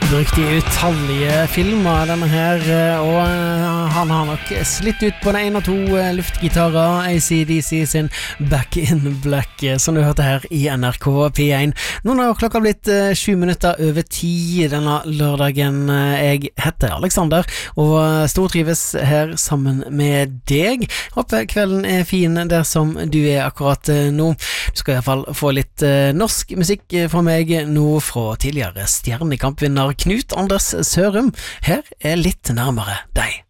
brukt i utallige filmer denne her, og han har nok slitt ut på den 1 og 2 luftgitarer, AC/DC sin Back in Black, som du hørte her i NRK P1. Nå har klokka blitt 7 minutter over 10 denne lørdagen. Jeg heter Alexander, og stortrives her sammen med deg. Håper kvelden er fin der som du er akkurat nå. Du skal i hvert fall få litt norsk musikk fra meg nå fra tidligere stjernekampvinner Knut Anders Sørum. Her er litt nærmere deg.